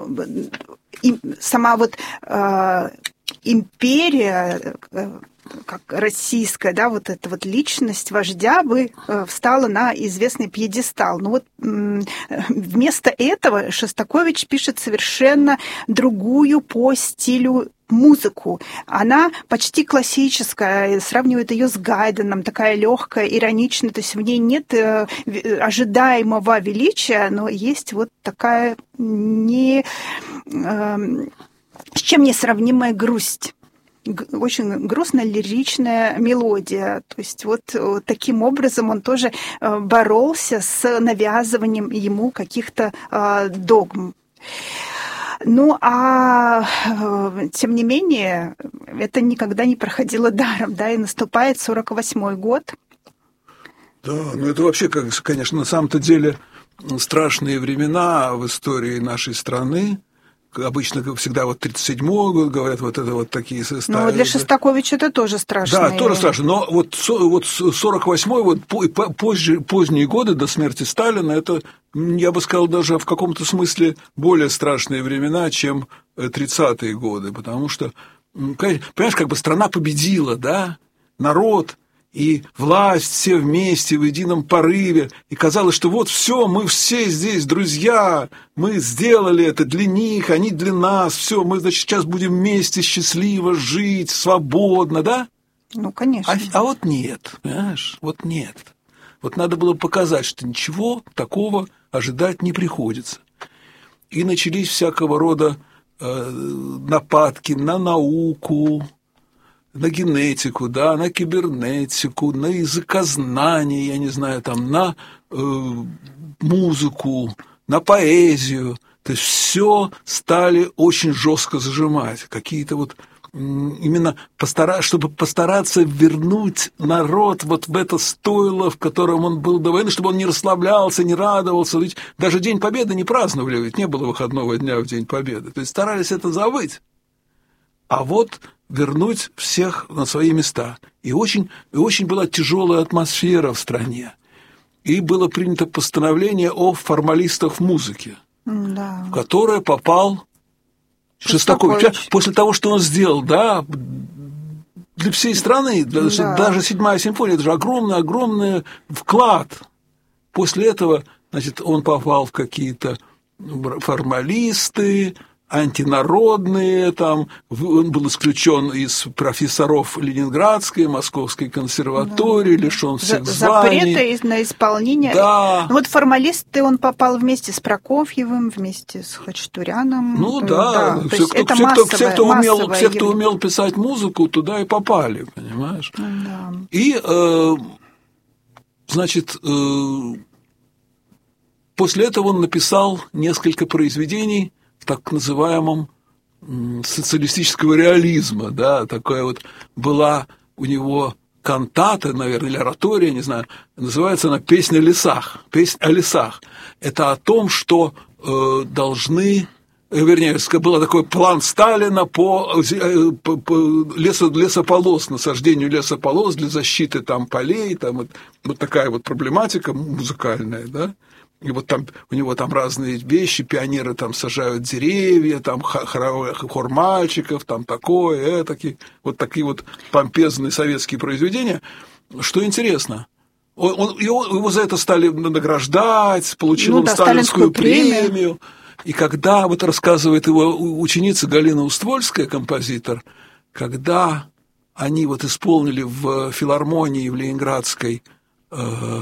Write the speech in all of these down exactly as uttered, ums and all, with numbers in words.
и сама вот э, империя, э, как российская, да, вот эта вот личность вождя бы э, встала на известный пьедестал. Но вот э, вместо этого Шостакович пишет совершенно другую по стилю музыку. Она почти классическая, сравнивает ее с Гайденом, такая легкая, ироничная, то есть в ней нет э, ожидаемого величия, но есть вот такая не, э, с чем не сравнимая грусть. Очень грустная лиричная мелодия. То есть вот, вот таким образом он тоже боролся с навязыванием ему каких-то э, догм. Ну, а тем не менее, это никогда не проходило даром, да, и наступает сорок восьмой год. Да, ну это вообще, конечно, на самом-то деле страшные времена в истории нашей страны. Обычно всегда вот тридцать седьмой год, говорят, вот это вот такие составы. Ну, для Шостаковича это тоже страшно. Да, тоже страшно, но вот, вот сорок восьмой, вот позже, поздние годы до смерти Сталина, это, я бы сказал, даже в каком-то смысле более страшные времена, чем тридцатые годы, потому что, понимаешь, как бы страна победила, да, народ и власть все вместе в едином порыве, и казалось, что вот все, мы все здесь друзья, мы сделали это для них, они для нас, все, мы, значит, сейчас будем вместе счастливо жить, свободно, да? Ну, конечно. А, а вот нет, понимаешь, вот нет. Вот надо было показать, что ничего такого ожидать не приходится. И начались всякого рода э, нападки на науку, на генетику, да, на кибернетику, на языкознание, я не знаю, там, на э, музыку, на поэзию. То есть все стали очень жестко зажимать. Какие-то вот именно постара... чтобы постараться вернуть народ вот в это стойло, в котором он был до войны, чтобы он не расслаблялся, не радовался. Ведь даже День Победы не праздновали, ведь не было выходного дня в День Победы. То есть старались это забыть. А вот вернуть всех на свои места. И очень, и очень была тяжелая атмосфера в стране. И было принято постановление о формалистах в музыке, да, в которое попал Шостакович. Шостакович. После того, что он сделал, да, для всей страны, для, да. Даже седьмая симфония, это же огромный-огромный вклад. После этого, значит, он попал в какие-то формалисты, антинародные, там, он был исключен из профессоров Ленинградской, Московской консерватории, да. Лишен всех званий. Запрета на исполнение. Да. Ну, вот формалисты он попал вместе с Прокофьевым, вместе с Хачатуряном. Ну да, да. Все, кто, это все, массовое, все, кто умел, все, кто умел писать музыку, туда и попали, понимаешь? Да. И, э, значит, э, после этого он написал несколько произведений так называемом социалистического реализма, да, такая вот была у него кантата, наверное, или оратория, не знаю, называется она «Песня о лесах», «Песня о лесах». Это о том, что э, должны, вернее, был такой план Сталина по, по, по лесо, лесополос, насаждению лесополос для защиты там полей, там вот, вот такая вот проблематика музыкальная, да. И вот там у него там разные вещи, пионеры там сажают деревья, там хор, хор мальчиков, там такое, этакие, вот такие вот помпезные советские произведения. Что интересно, он, он, его, его за это стали награждать, получил ну, он да, сталинскую премию. премию. И когда, вот рассказывает его ученица Галина Уствольская, композитор, когда они вот исполнили в филармонии в Ленинградской э,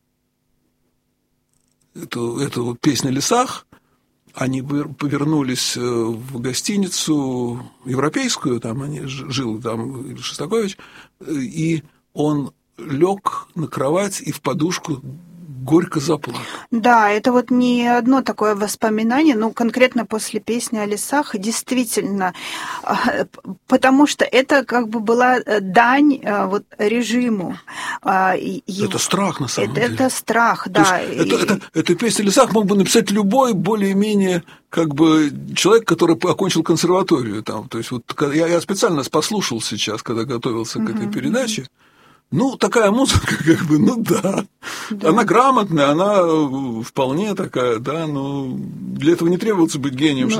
Эту, эту песню о лесах, они повернулись в гостиницу европейскую, там они жил там Шостакович, и он лег на кровать и в подушку горько заплакал. Да, это вот не одно такое воспоминание, ну, конкретно после песни о лесах, действительно, потому что это как бы была дань вот режиму. Это страх, на самом это, деле. Это страх, да. Это, это, это песня о лесах мог бы написать любой более-менее как бы человек, который окончил консерваторию. Там. То есть вот я, я специально послушал сейчас, когда готовился к этой uh-huh. передаче. Ну, такая музыка, как бы, ну да. да. Она грамотная, она вполне такая, да, но для этого не требуется быть гением.